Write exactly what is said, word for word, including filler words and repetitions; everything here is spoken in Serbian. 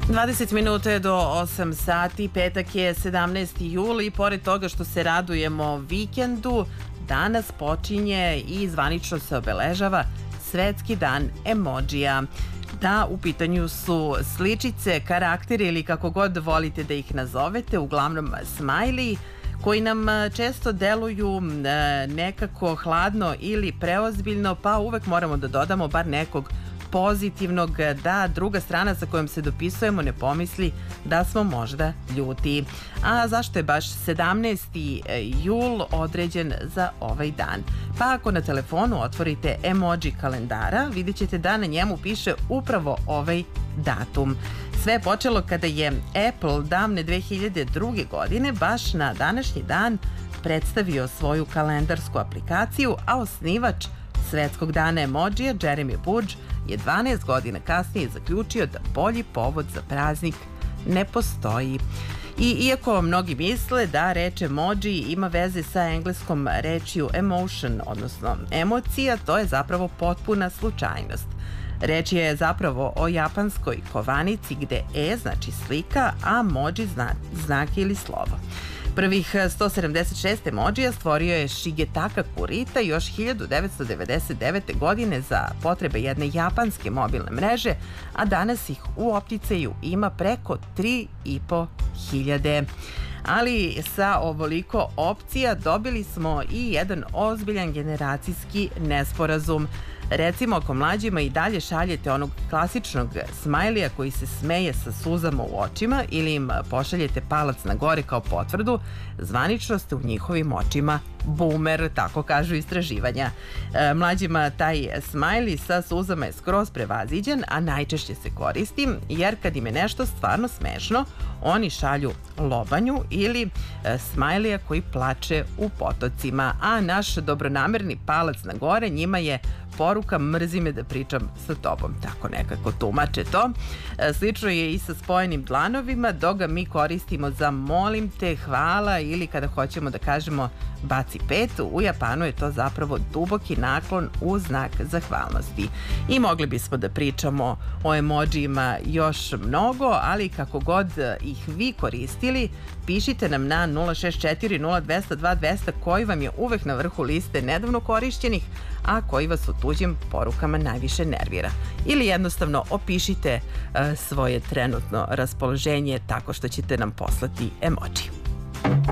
dvadeset minuta je do osam sati, petak je sedamnaesti jul i pored toga što se radujemo vikendu, danas počinje i zvanično se obeležava Svetski dan emodžija. Da, u pitanju su sličice, karakteri ili kako god volite da ih nazovete, uglavnom smajli, koji nam često deluju nekako hladno ili preozbiljno, pa uvek moramo da dodamo bar nekog pozitivnog, da druga strana sa kojom se dopisujemo ne pomisli da smo možda ljuti. A zašto je baš sedamnaesti jul određen za ovaj dan? Pa ako na telefonu otvorite emoji kalendara, vidjet ćete da na njemu piše upravo ovaj datum. Sve je počelo kada je Apple davne dve hiljade druge. godine baš na današnji dan predstavio svoju kalendarsku aplikaciju, a osnivač Svetskog dana emodžija, Jeremy Burge, je dvanaest godina kasnije zaključio da bolji povod za praznik ne postoji. I iako mnogi misle da reč emoji ima veze sa engleskom rečju emotion, odnosno emocija, to je zapravo potpuna slučajnost. Reč je zapravo o japanskoj kovanici gde e znači slika, a moji zna, znak ili slovo. Prvih sto sedamdeset šest emodžija stvorio je Shigetaka Kurita još hiljadu devetsto devedeset devete. godine za potrebe jedne japanske mobilne mreže, a danas ih u opticaju ima preko tri i po hiljade. Ali sa ovoliko opcija dobili smo i jedan ozbiljan generacijski nesporazum. Recimo, ako mlađima i dalje šaljete onog klasičnog smajlija koji se smeje sa suzama u očima ili im pošaljete palac na gore kao potvrdu, zvanično ste u njihovim očima boomer, tako kažu istraživanja. E, mlađima taj smajli sa suzama je skroz prevaziđen, a najčešće se koristi jer kad im je nešto stvarno smešno, oni šalju lobanju ili e, smajlija koji plače u potocima, a naš dobronamerni palac na gore njima je poruka mrzi me da pričam sa tobom, tako nekako tumače to. E, slično je i sa spojenim dlanovima, dok ga mi koristimo za molim te, hvala ili kada hoćemo da kažemo baci pet, u Japanu je to zapravo duboki naklon u znak zahvalnosti. I mogli bismo da pričamo o emodžijima još mnogo, ali kako god ih vi koristili, pišite nam na nula šest četiri nula dva zero dva dva zero zero koji vam je uvek na vrhu liste nedavno korišćenih, a koji vas u tuđim porukama najviše nervira. Ili jednostavno opišite uh, svoje trenutno raspoloženje tako što ćete nam poslati emodži.